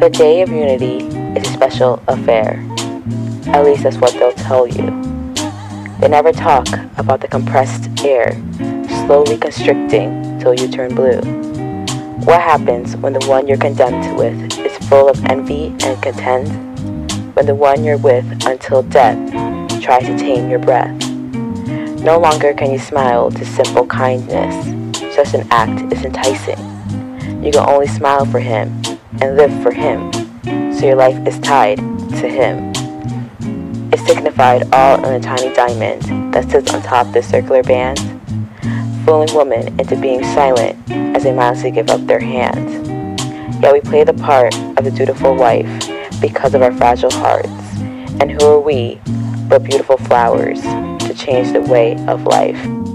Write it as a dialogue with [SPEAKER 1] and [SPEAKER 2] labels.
[SPEAKER 1] The Day of Unity is a special affair. At least that's what they'll tell you. They never talk about the compressed air slowly constricting till you turn blue. What happens when the one you're condemned with is full of envy and content? When the one you're with until death tries to tame your breath? No longer can you smile to simple kindness. Such an act is enticing. You can only smile for him and live for him, so your life is tied to him. It's signified all in a tiny diamond that sits on top this circular band, fooling women into being silent as they mindlessly give up their hands. Yet we play the part of the dutiful wife because of our fragile hearts. And who are we but beautiful flowers to change the way of life?